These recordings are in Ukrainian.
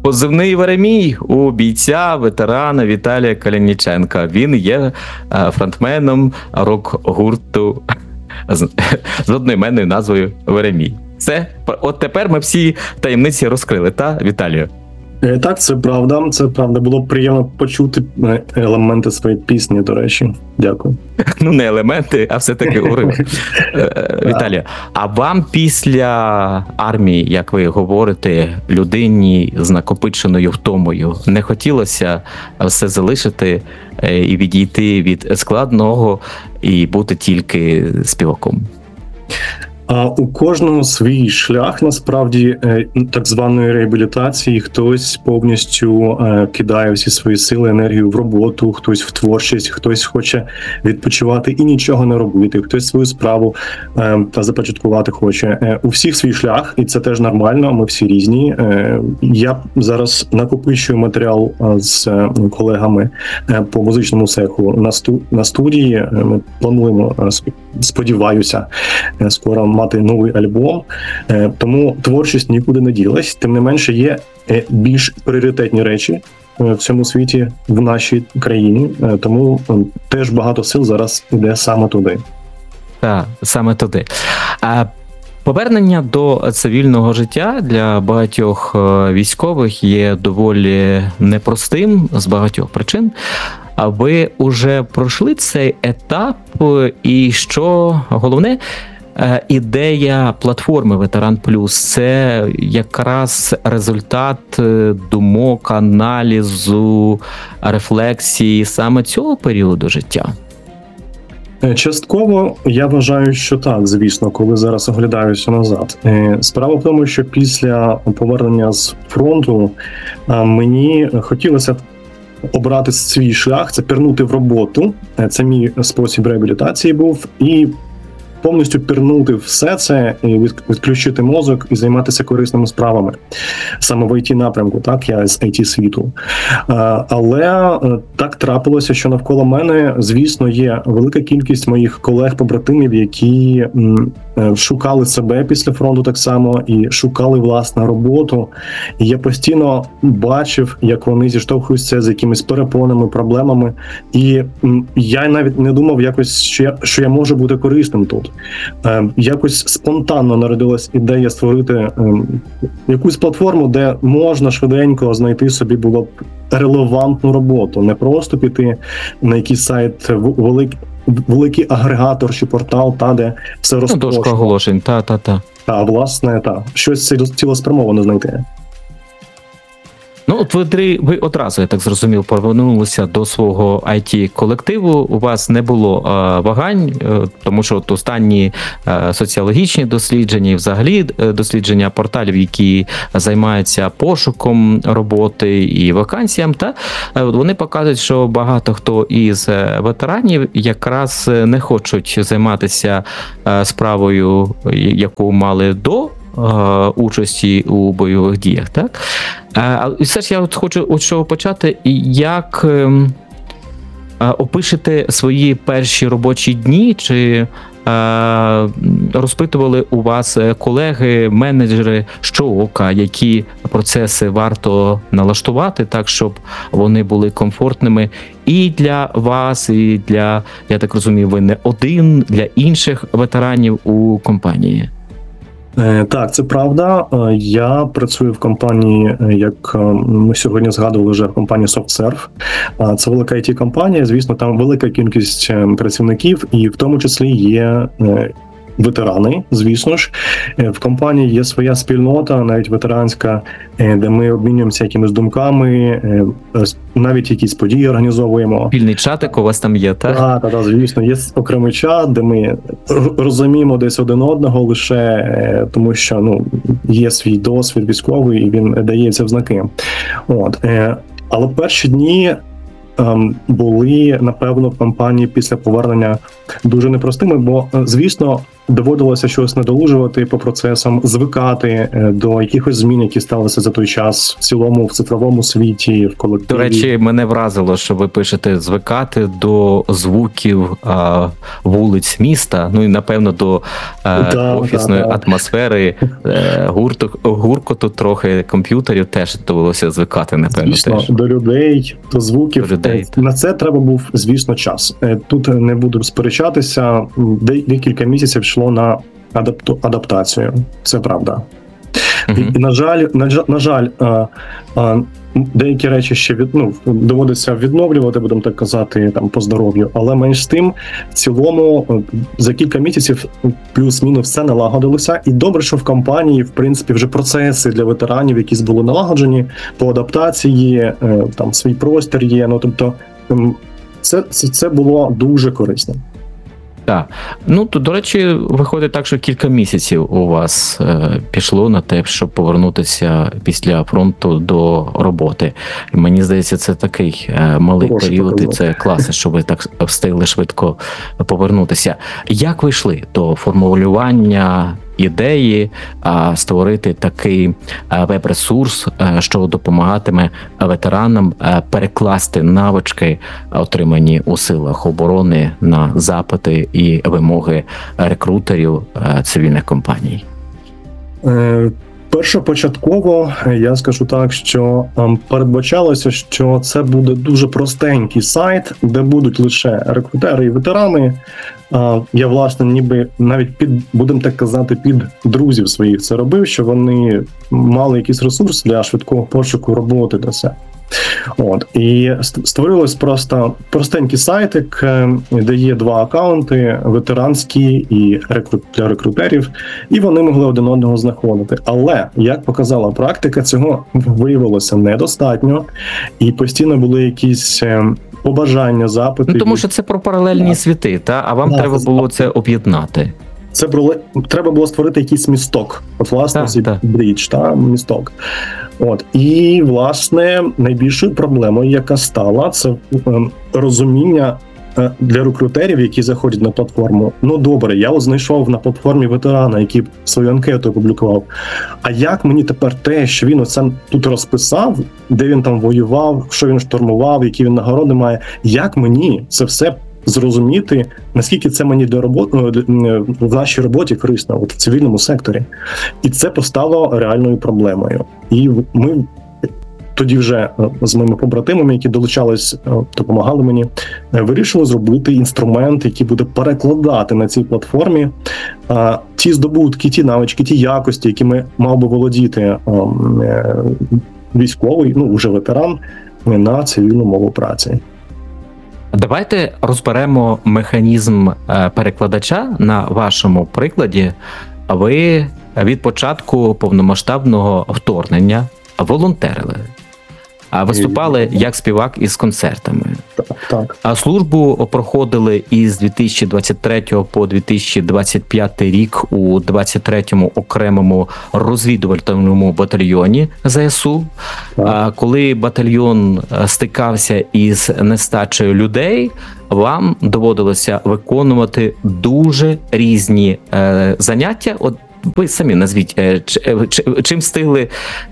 Позивний Веремій у бійця, ветерана Віталія Калініченка. Він є фронтменом рок-гурту з одноіменною назвою Веремій. Все, от тепер ми всі таємниці розкрили, та, Віталію? Так, це правда. Це правда. Було приємно почути елементи своєї пісні, до речі. Дякую. Ну, не елементи, а все-таки уривок. Віталію, а вам після армії, як ви говорите, людині з накопиченою втомою, не хотілося все залишити і відійти від складного і бути тільки співаком? У кожного свій шлях, насправді, так званої реабілітації. Хтось повністю кидає всі свої сили, енергію в роботу, хтось в творчість, хтось хоче відпочивати і нічого не робити, хтось свою справу та започаткувати хоче. У всіх свій шлях, і це теж нормально, ми всі різні. Я зараз накопичую матеріал з колегами по музичному цеху на студії. Ми плануємо, сподіваюся, скоро мати новий альбом, тому творчість нікуди не ділась. Тим не менше, є більш пріоритетні речі в цьому світі, в нашій країні, тому теж багато сил зараз йде саме туди. Так, саме туди. Повернення до цивільного життя для багатьох військових є доволі непростим з багатьох причин. А ви вже пройшли цей етап, і що головне, ідея платформи Ветеран Плюс – це якраз результат думок, аналізу, рефлексії саме цього періоду життя? Частково я вважаю, що так, звісно, коли зараз оглядаюся назад. Справа в тому, що після повернення з фронту мені хотілося обрати свій шлях, це пірнути в роботу, це мій спосіб реабілітації був, і повністю пірнути все це, відключити мозок і займатися корисними справами. Саме в IT-напрямку, так, я з IT-світу. Але так трапилося, що навколо мене, звісно, є велика кількість моїх колег-побратимів, які шукали себе після фронту так само і шукали власну роботу. І я постійно бачив, як вони зіштовхуються з якимись перепонами, проблемами. І я навіть не думав якось, що я можу бути корисним тут. Якось спонтанно народилась ідея створити якусь платформу, де можна швиденько знайти собі було б релевантну роботу. Не просто піти на якийсь сайт, великий агрегатор чи портал, де все розпрошено. Дошка оголошень, Власне, щось цілеспрямовано знайти. Ну, от ви одразу, я так зрозумів, повернулися до свого IT-колективу, у вас не було вагань, тому що от останні соціологічні дослідження і взагалі дослідження порталів, які займаються пошуком роботи і вакансіям, вони показують, що багато хто із ветеранів якраз не хочуть займатися справою, яку мали до участі у бойових діях, так? І все ж я хочу от чого почати. Як опишете свої перші робочі дні, чи розпитували у вас колеги, менеджери, що ока, які процеси варто налаштувати так, щоб вони були комфортними і для вас, і для, я так розумію, ви не один, для інших ветеранів у компанії? Так, це правда. Я працюю в компанії, як ми сьогодні згадували вже, в компанії SoftServe. Це велика IT-компанія, звісно, там велика кількість працівників, і в тому числі є ветерани, звісно ж. В компанії є своя спільнота, навіть ветеранська, де ми обмінюємося якимись думками, навіть якісь події організовуємо. Спільний чатик у вас там є, так? Так, звісно, є окремий чат, де ми розуміємо десь один одного лише тому, що є свій досвід військовий, і він дається в знаки. Але перші дні були, напевно, в кампанії після повернення дуже непростими, бо, звісно, доводилося щось надолужувати по процесам, звикати до якихось змін, які сталися за той час в цілому в цифровому світі, в колективі. До речі, мене вразило, що ви пишете звикати до звуків вулиць міста, ну і напевно до офісної атмосфери, гуркоту трохи комп'ютерів теж довелося звикати, напевно. Звісно, теж. до людей, до звуків. До людей. На це треба був, звісно, час. Тут не буду сперечатися, декілька місяців йшло на адаптацію. Це правда. І, на жаль, деякі речі ще доводиться відновлювати, будемо так казати, там по здоров'ю, але менш з тим, в цілому, за кілька місяців плюс-мінус все налагодилося. І добре, що в компанії, в принципі, вже процеси для ветеранів, якісь були налагоджені по адаптації, там свій простір є. Ну тобто, це було дуже корисно. Так. Ну, то, до речі, виходить так, що кілька місяців у вас пішло на те, щоб повернутися після фронту до роботи. І мені здається, це такий малий період, і це класно, що ви так встигли швидко повернутися. Як ви йшли до формулювання ідеї створити такий веб-ресурс, що допомагатиме ветеранам перекласти навички, отримані у силах оборони, на запити і вимоги рекрутерів цивільних компаній? Першопочатково я скажу так, що передбачалося, що це буде дуже простенький сайт, де будуть лише рекрутери і ветерани. Я, власне, ніби навіть будемо так казати, під друзів своїх це робив, що вони мали якийсь ресурс для швидкого пошуку роботи для себе. І створилось просто простенький сайтик, де є два акаунти, ветеранські і для рекрутерів, і вони могли один одного знаходити. Але, як показала практика, цього виявилося недостатньо, і постійно були якісь побажання, запити. Ну, тому що це про паралельні світи, а вам треба було це об'єднати. Треба було створити якийсь місток. От, власне, брідж, місток. І, власне, найбільшою проблемою, яка стала, це розуміння для рекрутерів, які заходять на платформу. Ну, добре, я знайшов на платформі ветерана, який свою анкету опублікував. А як мені тепер те, що він оце тут розписав, де він там воював, що він штурмував, які він нагороди має, як мені це все зрозуміти, наскільки це мені в нашій роботі корисно, в цивільному секторі. І це постало реальною проблемою. І ми тоді вже з моїми побратимами, які долучались, допомагали мені, вирішили зробити інструмент, який буде перекладати на цій платформі ті здобутки, ті навички, ті якості, якими мав би володіти військовий, вже ветеран, на цивільну мову праці. Давайте розберемо механізм перекладача на вашому прикладі. Ви від початку повномасштабного вторгнення волонтерили, виступали як співак із концертами. Так. А службу проходили із 2023 по 2025 рік у 23-му окремому розвідувальному батальйоні ЗСУ. Коли батальйон стикався із нестачею людей, вам доводилося виконувати дуже різні заняття. Ви самі назвіть, чим встигли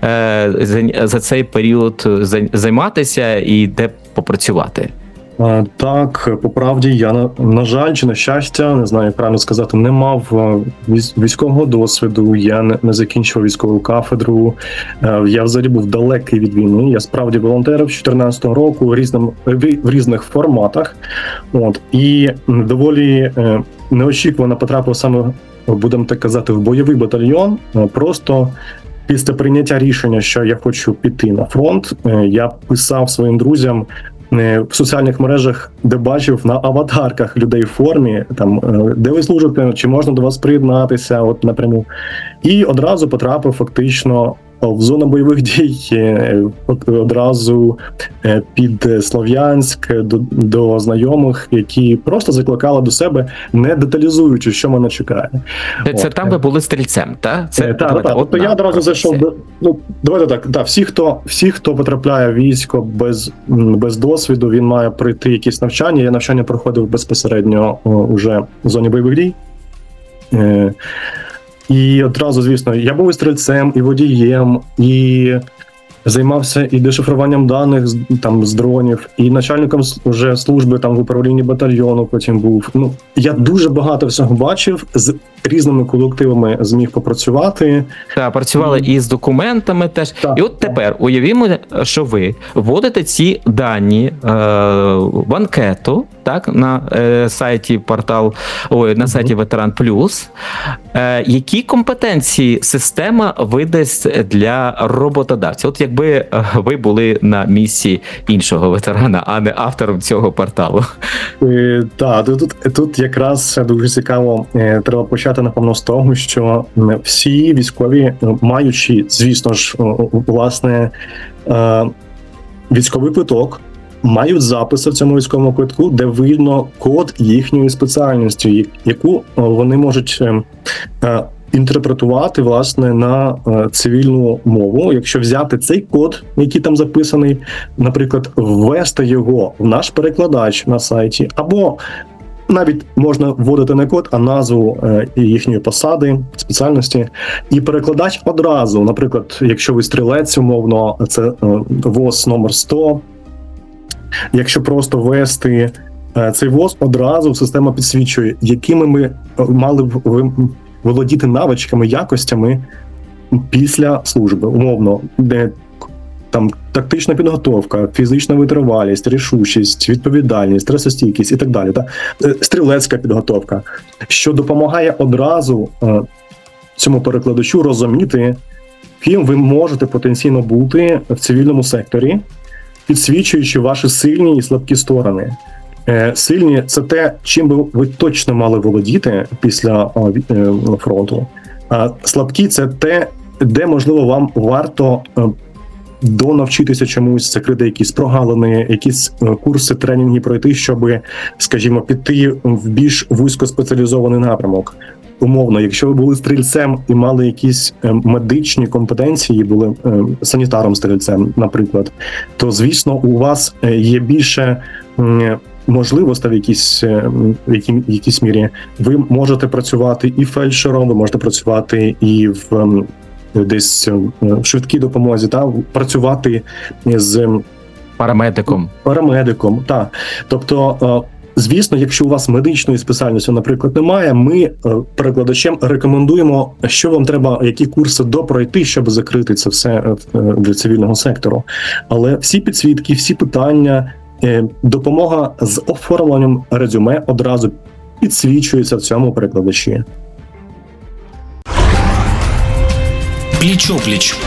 за цей період займатися і де попрацювати? Так, по правді, я, на жаль, чи на щастя, не знаю, як правильно сказати, не мав військового досвіду, я не закінчував військову кафедру, я взагалі був далекий від війни, я справді волонтерив з 2014 року в різних форматах, і доволі неочікувано потрапив саме, будемо так казати, в бойовий батальйон, просто після прийняття рішення, що я хочу піти на фронт, я писав своїм друзям в соціальних мережах, де бачив на аватарках людей в формі, там, де ви служите, чи можна до вас приєднатися, напряму. І одразу потрапив фактично в зону бойових дій одразу під Слов'янськ до знайомих, які просто закликали до себе, не деталізуючи, що мене чекає. Це там ви були стрільцем, так? Так. Тобто я одразу зайшов до... Ну, давайте так, да, всі, хто потрапляє в військо без досвіду, він має пройти якісь навчання. Я навчання проходив безпосередньо уже в зоні бойових дій. І одразу, звісно, я був і стрільцем, і водієм, і займався і дешифруванням даних там з дронів, і начальником вже служби там в управлінні батальйону потім був. Ну, я дуже багато всього бачив, з різними колективами зміг попрацювати. Так, працювали і з документами теж. Так. І от тепер уявімо, що ви вводите ці дані в анкету, так, на сайті на сайті Ветеран Плюс. Які компетенції система видасть для роботодавця? От якби ви були на місці іншого ветерана, а не автором цього порталу. Так, тут якраз дуже цікаво, треба почати, напевно, з того, що всі військові, маючи, звісно ж, власне, військовий квиток, мають записи в цьому військовому квитку, де видно код їхньої спеціальності, яку вони можуть інтерпретувати, власне, на цивільну мову. Якщо взяти цей код, який там записаний, наприклад, ввести його в наш перекладач на сайті, або навіть можна вводити не код, а назву їхньої посади, спеціальності, і перекладач одразу, наприклад, якщо ви стрілець, умовно, це ВОС номер 100, якщо просто ввести цей ВОС, одразу система підсвічує, якими ми мали б володіти навичками, якостями після служби, умовно, де там тактична підготовка, фізична витривалість, рішучість, відповідальність, стресостійкість і так далі. Та стрілецька підготовка, що допомагає одразу цьому перекладачу розуміти, ким ви можете потенційно бути в цивільному секторі, підсвічуючи ваші сильні і слабкі сторони. Сильні – це те, чим би ви точно мали володіти після фронту. А слабкі – це те, де, можливо, вам варто донавчитися чомусь, закрити якісь прогалини, якісь курси, тренінги пройти, щоб, скажімо, піти в більш вузькоспеціалізований напрямок. Умовно, якщо ви були стрільцем і мали якісь медичні компетенції, були санітаром-стрільцем, наприклад, то, звісно, у вас є більше можливостей в якійсь мірі. Ви можете працювати і фельдшером, ви можете працювати і десь в швидкій допомозі, працювати з парамедиком, так. Тобто, звісно, якщо у вас медичної спеціальності, наприклад, немає, ми перекладачем рекомендуємо, що вам треба, які курси допройти, щоб закрити це все для цивільного сектору. Але всі підсвітки, всі питання, допомога з оформленням резюме одразу підсвічується в цьому перекладачі. Пліч-опліч.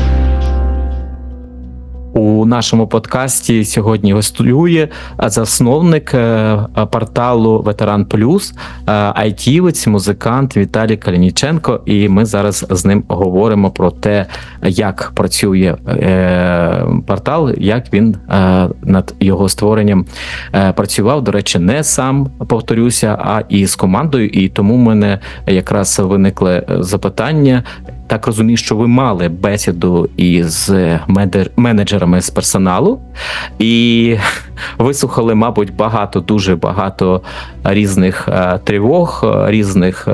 У нашому подкасті сьогодні гостює засновник порталу Ветеран Плюс, айтівець, музикант Віталій Калініченко, і ми зараз з ним говоримо про те, як працює портал, як він над його створенням працював. До речі, не сам, повторюся, а і з командою, і тому в мене якраз виникли запитання. Так розумію, що ви мали бесіду із менеджерами з персоналу і вислухали, мабуть, дуже багато різних тривог, різних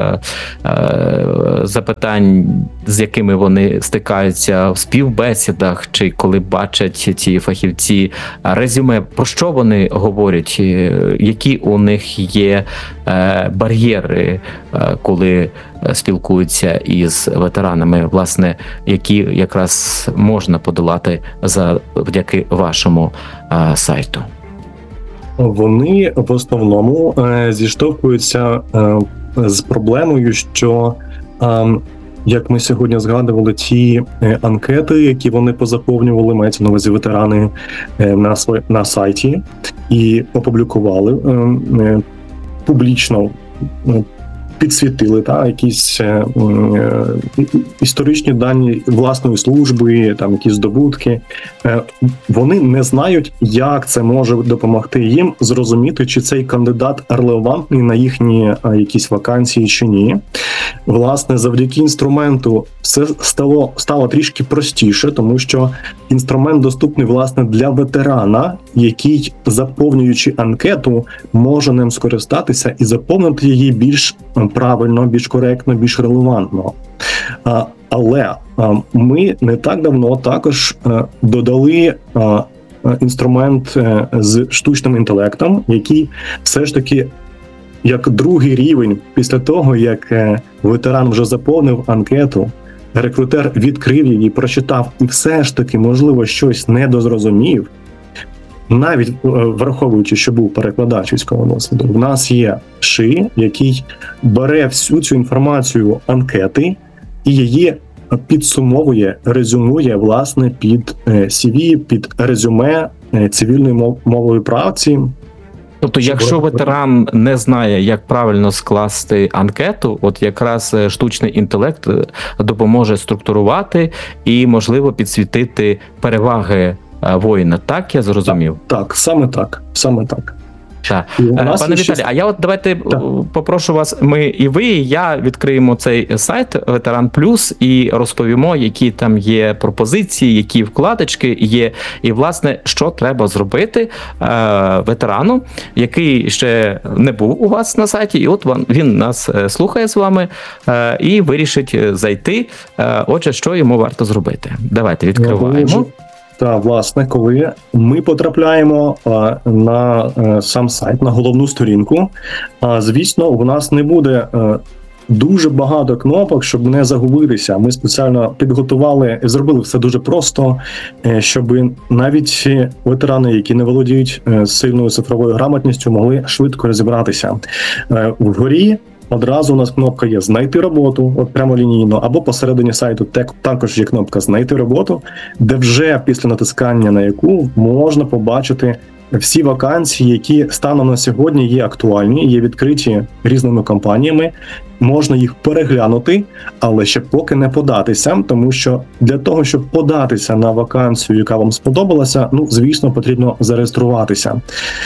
запитань, з якими вони стикаються в співбесідах, чи коли бачать ці фахівці резюме, про що вони говорять, які у них є бар'єри, коли спілкуються із ветеранами, власне, які якраз можна подолати завдяки вашому сайту. Вони в основному зіштовхуються з проблемою, що, як ми сьогодні згадували, ті анкети, які вони позаповнювали, мається на увазі ветерани на сайті, і опублікували публічно підсвітили якісь історичні дані власної служби, там якісь здобутки. Вони не знають, як це може допомогти їм зрозуміти, чи цей кандидат релевантний на їхні якісь вакансії чи ні. Власне, завдяки інструменту все стало трішки простіше, тому що інструмент доступний, власне, для ветерана, який, заповнюючи анкету, може ним скористатися і заповнити її більш правильно, більш коректно, більш релевантно. Але ми не так давно також додали інструмент з штучним інтелектом, який все ж таки як другий рівень після того, як ветеран вже заповнив анкету, рекрутер відкрив її, прочитав і все ж таки, можливо, щось недозрозумів, навіть враховуючи, що був перекладач військового досвіду, в нас є ШИ, який бере всю цю інформацію анкети і її підсумовує, резюмує, власне, під CV, під резюме цивільної мової праці. Тобто, якщо ветеран не знає, як правильно скласти анкету, от якраз штучний інтелект допоможе структурувати і, можливо, підсвітити переваги воїна. Так, я зрозумів? Так, саме так. Так. Пане Віталій, а я давайте попрошу вас, ми і ви, і я відкриємо цей сайт Ветеран Плюс і розповімо, які там є пропозиції, які вкладочки є, і, власне, що треба зробити ветерану, який ще не був у вас на сайті, і от він нас слухає з вами і вирішить зайти. Отже, що йому варто зробити? Давайте відкриваємо. Так, власне, коли ми потрапляємо на сам сайт, на головну сторінку, звісно, у нас не буде дуже багато кнопок, щоб не загубитися. Ми спеціально підготували і зробили все дуже просто, щоб навіть ветерани, які не володіють сильною цифровою грамотністю, могли швидко розібратися. Вгорі одразу у нас кнопка є «Знайти роботу», от прямо лінійно, або посередині сайту також є кнопка «Знайти роботу», де вже після натискання на яку можна побачити всі вакансії, які станом на сьогодні є актуальні, є відкриті різними компаніями, можна їх переглянути, але ще поки не податися, тому що для того, щоб податися на вакансію, яка вам сподобалася, звісно, потрібно зареєструватися.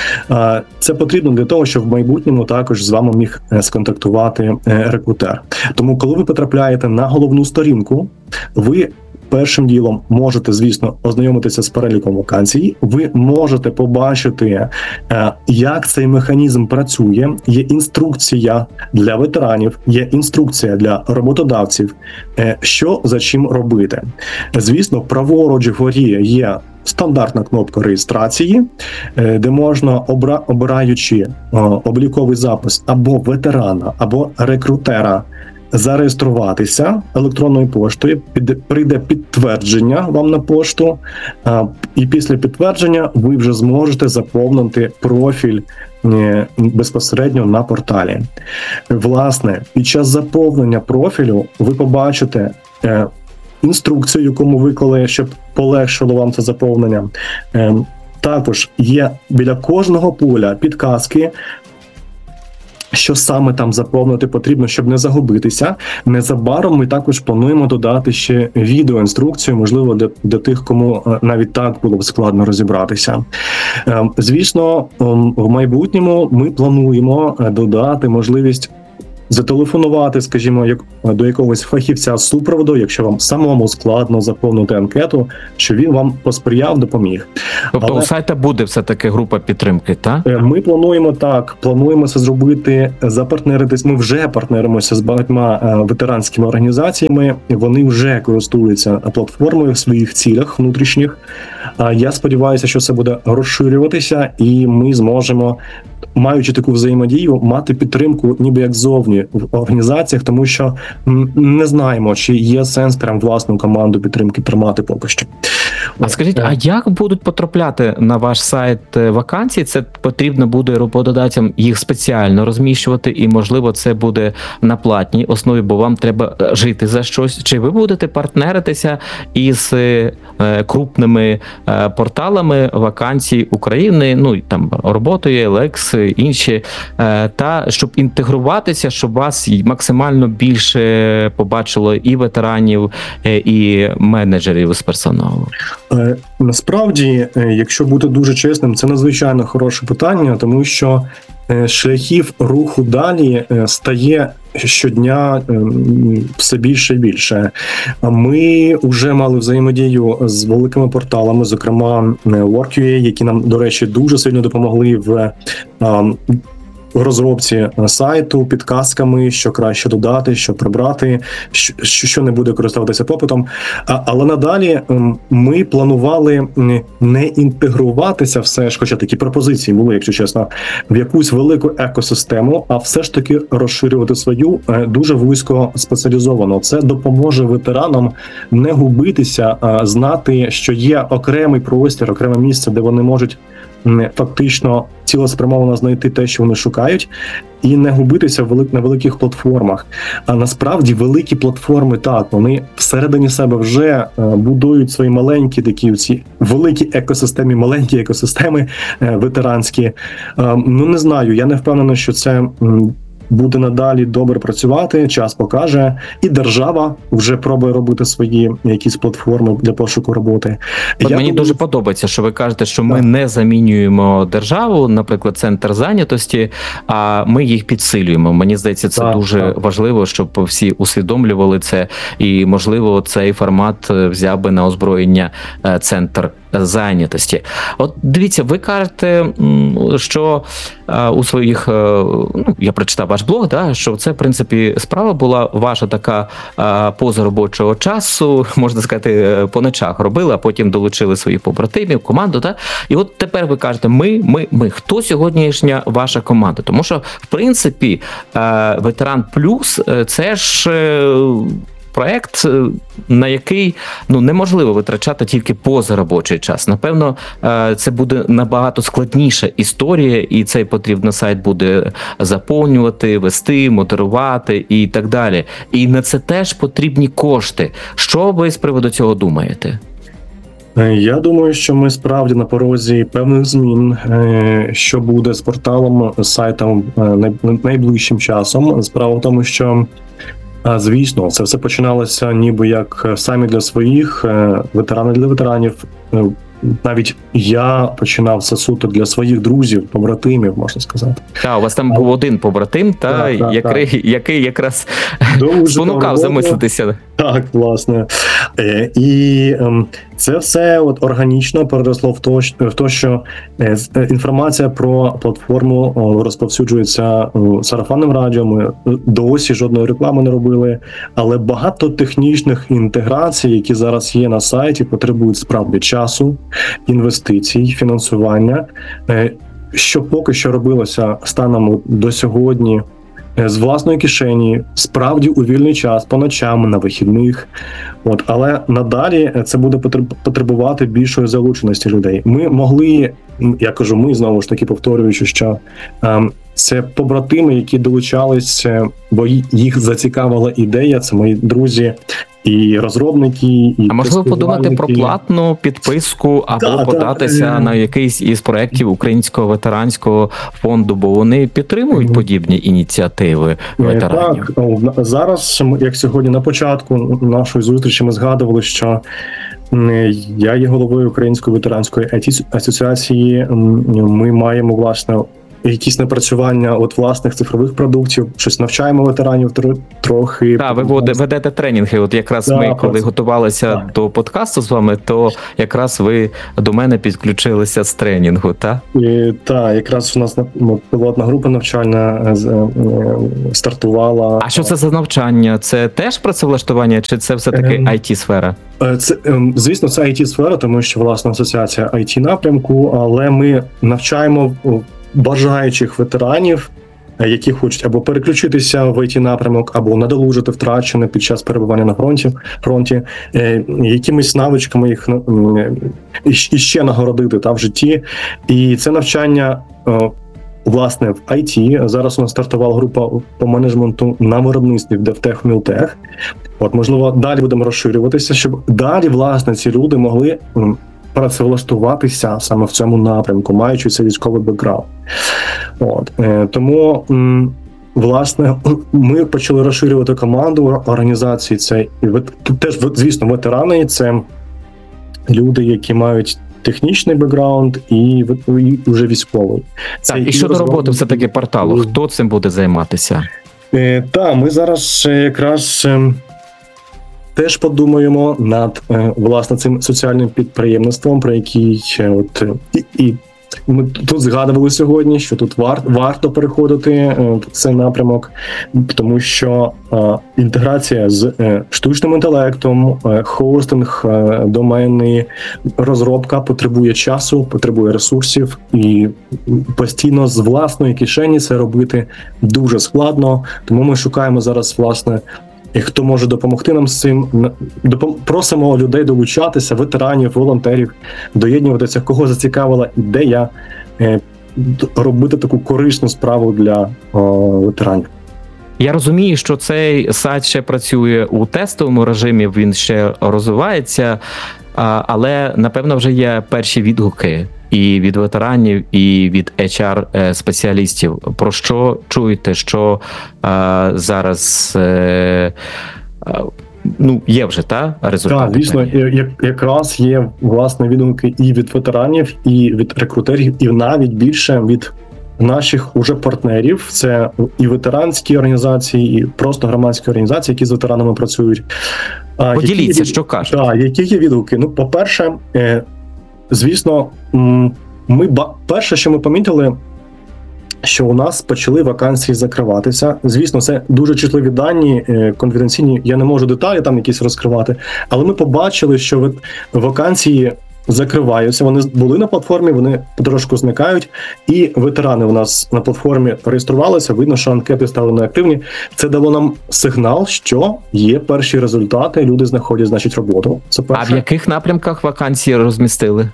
Це потрібно для того, щоб в майбутньому також з вами міг сконтактувати рекрутер. Тому, коли ви потрапляєте на головну сторінку, ви першим ділом можете, звісно, ознайомитися з переліком вакансій, ви можете побачити, як цей механізм працює, є інструкція для ветеранів, є інструкція для роботодавців, що за чим робити. Звісно, праворуч вгорі є стандартна кнопка реєстрації, де можна, обираючи обліковий запис або ветерана, або рекрутера, зареєструватися електронною поштою, прийде підтвердження вам на пошту, і після підтвердження ви вже зможете заповнити профіль безпосередньо на порталі. Власне, під час заповнення профілю ви побачите інструкцію, яку ми виклали, щоб полегшило вам це заповнення. Також є біля кожного поля підказки, що саме там заповнити потрібно, щоб не загубитися. Незабаром ми також плануємо додати ще відеоінструкцію, можливо, для тих, кому навіть так було б складно розібратися. Звісно, в майбутньому ми плануємо додати можливість зателефонувати, скажімо, до якогось фахівця з супроводу, якщо вам самому складно заповнити анкету, що він вам посприяв, допоміг. Тобто у сайта буде все-таки група підтримки, так? Ми плануємо це зробити, запартнеритись. Ми вже партнеримося з багатьма ветеранськими організаціями, вони вже користуються платформою в своїх цілях внутрішніх. Я сподіваюся, що це буде розширюватися, і ми зможемо, маючи таку взаємодію, мати підтримку ніби як ззовні в організаціях, тому що не знаємо, чи є сенс прям власну команду підтримки тримати поки що. А скажіть, а як будуть потрапляти на ваш сайт вакансії? Це потрібно буде роботодавцям їх спеціально розміщувати, і, можливо, це буде на платній основі, бо вам треба жити за щось. Чи ви будете партнеритися із крупними порталами вакансій України, ну, там, роботою, Лекс, інші, та щоб інтегруватися, щоб вас максимально більше побачило і ветеранів, і менеджерів з персоналу? Насправді, якщо бути дуже чесним, це надзвичайно хороше питання, тому що шляхів руху далі стає щодня все більше і більше. Ми вже мали взаємодію з великими порталами, зокрема Work.ua, які нам, до речі, дуже сильно допомогли в розробці сайту, підказками, що краще додати, що прибрати, що не буде користуватися попитом. Але надалі ми планували не інтегруватися все ж, хоча такі пропозиції були, якщо чесно, в якусь велику екосистему, а все ж таки розширювати свою дуже вузько спеціалізовано. Це допоможе ветеранам не губитися, а знати, що є окремий простір, окреме місце, де вони можуть фактично цілеспрямовано знайти те, що вони шукають, і не губитися на великих платформах. А насправді великі платформи, так, вони всередині себе вже будують свої маленькі такі ці великі екосистеми, маленькі екосистеми ветеранські. Ну, не знаю, я не впевнений, що це буде надалі добре працювати, час покаже, і держава вже пробує робити свої якісь платформи для пошуку роботи. Мені дуже подобається, що ви кажете, що ми не замінюємо державу, наприклад, центр зайнятості, а ми їх підсилюємо. Мені здається, це дуже важливо, щоб всі усвідомлювали це, і, можливо, цей формат взяв би на озброєння центр зайнятості. От дивіться, ви кажете, що у своїх, ну, я прочитав ваш блог, да, що це, в принципі, справа була ваша така поза робочого часу, можна сказати, по ночах робили, а потім долучили своїх побратимів, команду, да? І от тепер ви кажете, ми. Хто сьогоднішня ваша команда? Тому що, в принципі, Ветеран Плюс – це ж проект, на який неможливо витрачати тільки позаробочий час. Напевно, це буде набагато складніша історія, і цей потрібно сайт буде заповнювати, вести, модерувати і так далі. І на це теж потрібні кошти. Що ви з приводу цього думаєте? Я думаю, що ми справді на порозі певних змін, що буде з порталом, з сайтом найближчим часом. Справа в тому, що звісно, це все починалося ніби як самі для своїх, ветерани для ветеранів. Навіть я починав це суто для своїх друзів, побратимів, можна сказати. Так, у вас там був один побратим, який якраз спонукав замислитися. Так, власне. І це все от органічно переросло в те, що інформація про платформу розповсюджується сарафанним радіо. Ми досі жодної реклами не робили, але багато технічних інтеграцій, які зараз є на сайті, потребують справді часу, інвестицій, фінансування, що поки що робилося станом до сьогодні з власної кишені, справді у вільний час, по ночам, на вихідних. Але надалі це буде потребувати більшої залученості людей. Ми могли, я кажу, ми знову ж таки повторюючи, що це побратими, які долучались, бо їх зацікавила ідея, це мої друзі, і розробники, і а можливо подумати про платну підписку або податися на якийсь із проєктів Українського ветеранського фонду, бо вони підтримують подібні ініціативи ветеранів. Так, зараз, як сьогодні на початку нашої зустрічі ми згадували, що я є головою Української ветеранської асоціації, ми маємо, власне, якісь напрацювання власних цифрових продуктів, щось навчаємо ветеранів трохи. Так, ви ведете тренінги. От якраз ми, коли готувалися до подкасту з вами, то якраз ви до мене підключилися з тренінгу, так? Так, якраз у нас пілотна група навчальна стартувала. А що це за навчання? Це теж працевлаштування, чи це все-таки IT-сфера? Це, звісно, це IT-сфера, тому що, власне, асоціація IT-напрямку, але ми навчаємо бажаючих ветеранів які хочуть або переключитися в IT-напрямок, або надолужити втрачене під час перебування на фронті, якимись навичками їх іще нагородити в житті. І це навчання, власне, в IT. Зараз у нас стартувала група по менеджменту на виробництві в DevTech, Miltech. Можливо, далі будемо розширюватися, щоб далі, власне, ці люди могли працевлаштуватися саме в цьому напрямку, маючи цей військовий бекграунд. Тому, власне, ми почали розширювати команду організації. Це теж, звісно, ветерани, це люди, які мають технічний бекграунд і вже військовий. Так, і щодо роботи все-таки порталу, хто цим буде займатися? Так, ми зараз якраз теж подумаємо над, власне, цим соціальним підприємництвом, про який і ми тут згадували сьогодні, що тут варто переходити в цей напрямок, тому що інтеграція з штучним інтелектом, хостинг, доменний, розробка потребує часу, потребує ресурсів, і постійно з власної кишені це робити дуже складно, тому ми шукаємо зараз, власне, і хто може допомогти нам з цим. Просимо людей долучатися, ветеранів, волонтерів, доєднуватися, кого зацікавила ідея робити таку корисну справу для ветеранів. Я розумію, що цей сайт ще працює у тестовому режимі, він ще розвивається, але, напевно, вже є перші відгуки і від ветеранів, і від HR-спеціалістів. Про що чуєте, що зараз є вже результати? Так, звісно, якраз є, власне, відгуки і від ветеранів, і від рекрутерів, і навіть більше від наших уже партнерів. Це і ветеранські організації, і просто громадські організації, які з ветеранами працюють. Поділіться, що кажуть. Так, які є відгуки? По-перше, звісно, перше, що ми помітили, що у нас почали вакансії закриватися. Звісно, це дуже чутливі дані, конфіденційні, я не можу деталі там якісь розкривати, але ми побачили, що вакансії закриваються, вони були на платформі, вони потрошку зникають, і ветерани у нас на платформі реєструвалися, видно, що анкети стали неактивні. Це дало нам сигнал, що є перші результати, люди знаходять, значить, роботу. Це перше. А в яких напрямках вакансії розмістили?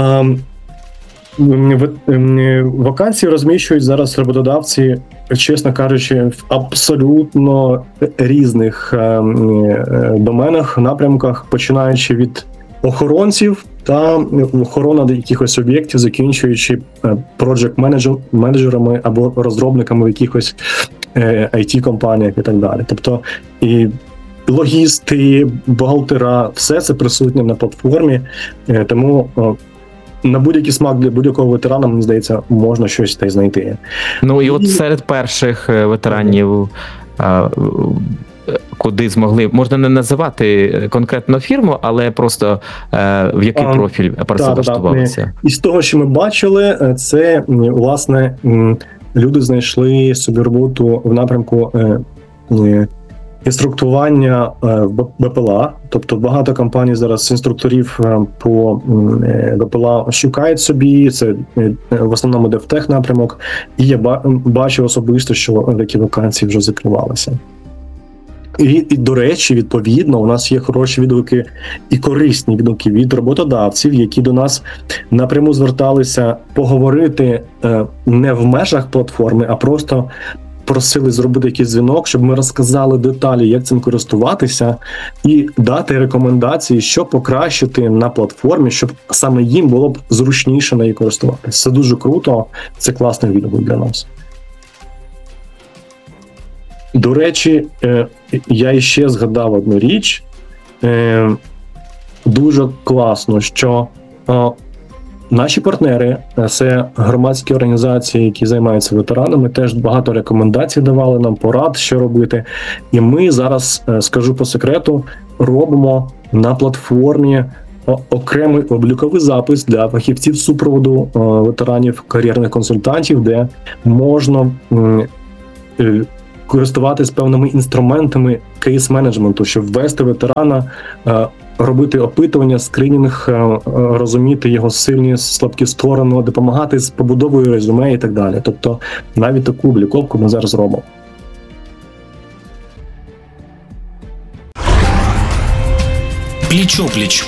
Вакансії розміщують зараз роботодавці, чесно кажучи, в абсолютно різних доменах, напрямках, починаючи від охоронців та охорона якихось об'єктів, закінчуючи проджект-менеджерами або розробниками в якихось IT-компаніях і так далі. Тобто і логісти, бухгалтера, все це присутнє на платформі, тому на будь-який смак для будь-якого ветерана, мені здається, можна щось та й знайти. І от серед перших ветеранів, куди змогли, можна не називати конкретно фірму, але просто в який профіль працевлаштувалися? І з того, що ми бачили, це, власне, люди знайшли собі роботу в напрямку інструктування в БПЛА, тобто багато компаній зараз інструкторів по БПЛА шукають собі, це в основному DevTech напрямок, і я бачив особисто, що такі вакансії вже закривалися. І, до речі, відповідно, у нас є хороші відгуки і корисні відгуки від роботодавців, які до нас напряму зверталися поговорити не в межах платформи, а просто просили зробити якийсь дзвінок, щоб ми розказали деталі, як цим користуватися, і дати рекомендації, що покращити на платформі, щоб саме їм було б зручніше нею користуватися. Це дуже круто, це класний відгук для нас. До речі, я іще згадав одну річ. Дуже класно, що наші партнери, це громадські організації, які займаються ветеранами, теж багато рекомендацій давали нам, порад, що робити. І ми зараз, скажу по секрету, робимо на платформі окремий обліковий запис для фахівців супроводу ветеранів, кар'єрних консультантів, де можна користуватись певними інструментами кейс-менеджменту, щоб ввести ветерана робити опитування, скринінг, розуміти його сильні, слабкі сторони, допомагати з побудовою резюме і так далі. Тобто навіть таку обліковку ми зараз робимо. Пліч-опліч.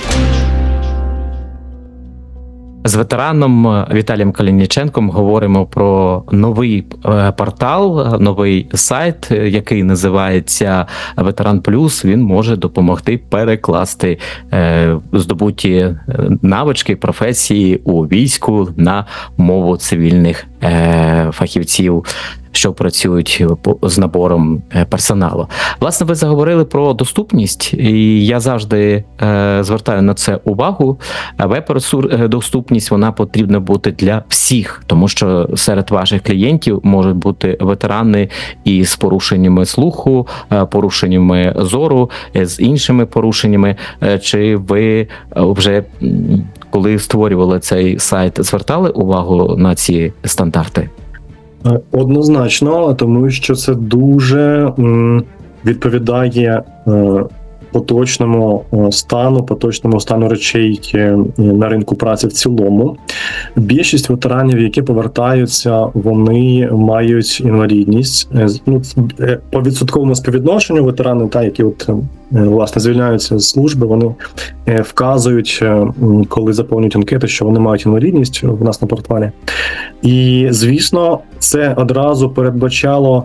З ветераном Віталієм Калініченком говоримо про новий портал, новий сайт, який називається Ветеран Плюс. Він може допомогти перекласти здобуті навички, професії у війську на мову цивільних фахівців, що працюють з набором персоналу. Власне, ви заговорили про доступність, і я завжди звертаю на це увагу. Веб-доступність, вона потрібна бути для всіх, тому що серед ваших клієнтів можуть бути ветерани із порушеннями слуху, порушеннями зору, з іншими порушеннями. Чи ви вже, коли створювали цей сайт, звертали увагу на ці стандарти? Однозначно, тому що це дуже відповідає поточному стану речей на ринку праці в цілому. Більшість ветеранів, які повертаються, вони мають інвалідність. По відсотковому співвідношенню ветерани, які власне звільняються з служби, вони вказують, коли заповнюють анкети, що вони мають інвалідність в нас на портфелі. І, звісно, це одразу передбачало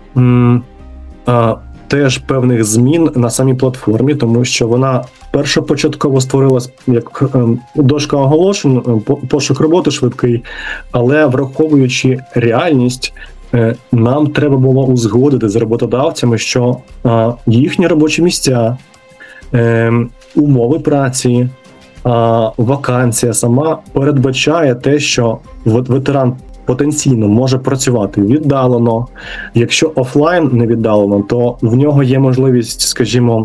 теж певних змін на самій платформі, тому що вона першопочатково створилась як дошка оголошень, пошук роботи швидкий, але враховуючи реальність, нам треба було узгодити з роботодавцями, що їхні робочі місця, умови праці, вакансія сама передбачає те, що ветеран потенційно може працювати віддалено. Якщо офлайн не віддалено, то в нього є можливість, скажімо,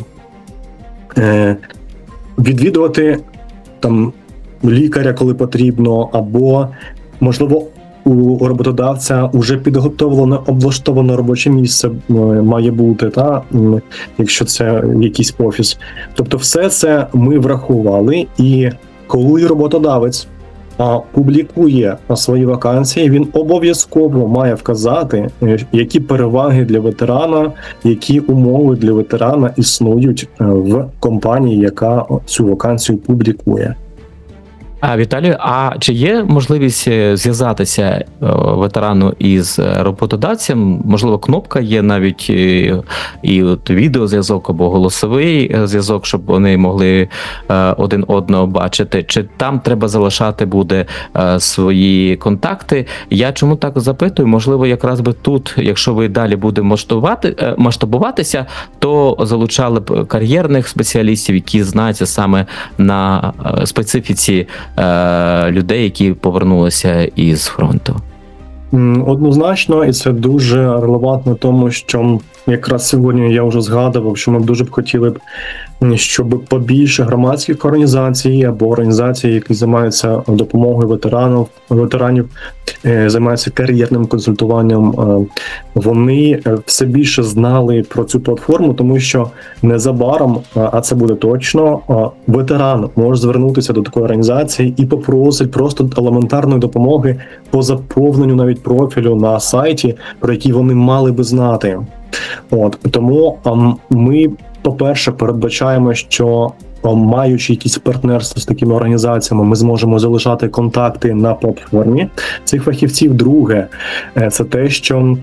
відвідувати там лікаря, коли потрібно, або, можливо, у роботодавця вже підготовлено, облаштовано робоче місце має бути, якщо це якийсь офіс. Тобто все це ми врахували, і коли роботодавець публікує свої вакансії, він обов'язково має вказати, які переваги для ветерана, які умови для ветерана існують в компанії, яка цю вакансію публікує. Віталію, а чи є можливість зв'язатися ветерану із роботодавцем? Можливо, кнопка є навіть і от відеозв'язок або голосовий зв'язок, щоб вони могли один одного бачити? Чи там треба залишати буде свої контакти? Я чому так запитую? Можливо, якраз би тут, якщо ви далі будете масштабуватися, то залучали б кар'єрних спеціалістів, які знаються саме на специфіці людей, які повернулися із фронту. Однозначно, і це дуже релевантно, тому що якраз сьогодні я вже згадував, що ми дуже б хотіли, щоб побільше громадських організацій або організацій, які займаються допомогою ветеранів, займаються кар'єрним консультуванням, вони все більше знали про цю платформу, тому що незабаром, а це буде точно, ветеран може звернутися до такої організації і попросить просто елементарної допомоги по заповненню навіть профілю на сайті, про який вони мали би знати. Тому ми, по-перше, передбачаємо, що маючи якісь партнерство з такими організаціями, ми зможемо залишати контакти на платформі цих фахівців. Друге, це те, що,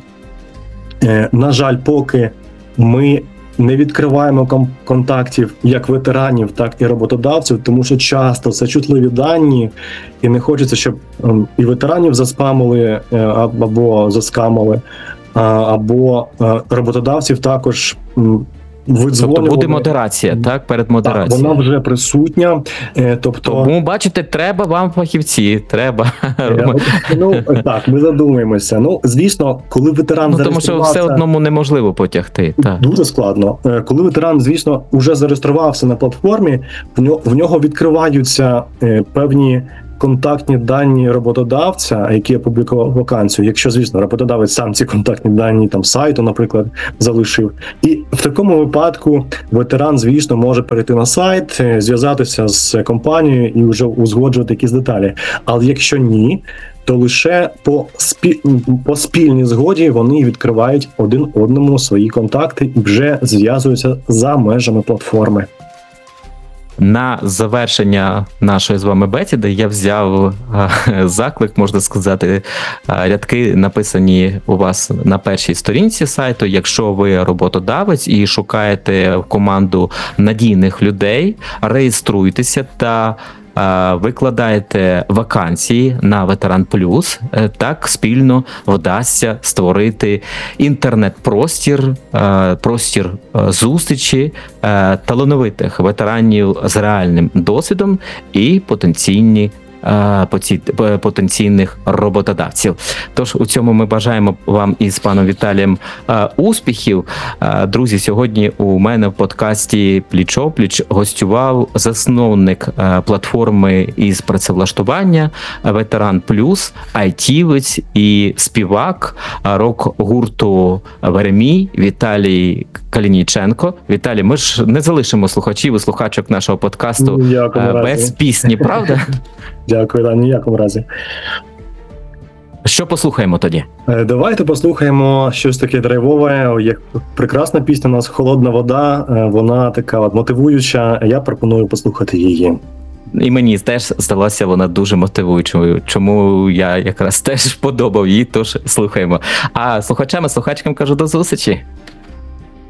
на жаль, поки ми не відкриваємо контактів як ветеранів, так і роботодавців, тому що часто це чутливі дані, і не хочеться, щоб і ветеранів заспамили або заскамили, або роботодавців також Тобто буде модерація, так, перед модерацією. Так, вона вже присутня. Тому, бачите, треба вам фахівці, треба. Так, ми задумаємося. Звісно, коли ветеран зареєструвався... Тому що все одному неможливо потягти. Так. Дуже складно. Коли ветеран, звісно, вже зареєструвався на платформі, в нього відкриваються певні контактні дані роботодавця, який опублікував вакансію, якщо, звісно, роботодавець сам ці контактні дані там сайту, наприклад, залишив. І в такому випадку ветеран, звісно, може перейти на сайт, зв'язатися з компанією і вже узгоджувати якісь деталі. Але якщо ні, то лише по спільній згоді вони відкривають один одному свої контакти і вже зв'язуються за межами платформи. На завершення нашої з вами бесіди я взяв заклик, можна сказати, рядки написані у вас на першій сторінці сайту. Якщо ви роботодавець і шукаєте в команду надійних людей, реєструйтеся та викладаєте вакансії на Ветеран Плюс, так спільно вдасться створити інтернет-простір, простір зустрічі талановитих ветеранів з реальним досвідом і потенційних роботодавців. Тож у цьому ми бажаємо вам із паном Віталієм успіхів. Друзі, сьогодні у мене в подкасті «Пліч-о-пліч» гостював засновник платформи із працевлаштування Ветеран Плюс, айтівець і співак рок-гурту Веремій Віталій Калініченко. Віталій, ми ж не залишимо слухачів і слухачок нашого подкасту без пісні, правда? Дякую, да, ніякому разі. Що послухаємо тоді? Давайте послухаємо щось таке драйвове. Як прекрасна пісня у нас «Холодна вода», вона така от мотивуюча, я пропоную послухати її. І мені теж здалася вона дуже мотивуючою, чому я якраз теж подобав її, тож слухаємо. А слухачам і слухачкам кажу до зустрічі.